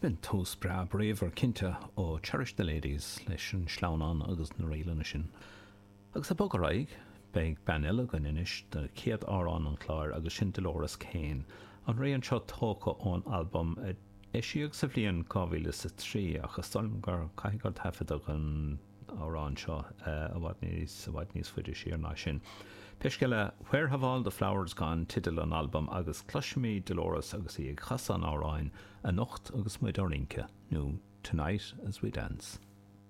Ben tús bra bréomhar cinnte ó Cherish the Ladies leis an sláánán agus na réileanna sin. Agus a bogaraig, beag ben eile gan inis de céad árán an chláir agus sin Dolores Kane, an réon seo tóca ón album Isiíoch sa bhliain 2003 agus stoilm gur caiigart tafadach an árán seo a bhaid níos fuidir siar ná sin. Peisceile Where Have All the Flowers Gone tidal an album agus cluisiimi Dolores agus í ag chasan áráin a nocht agus muid orlinke nó Tonight as We Dance.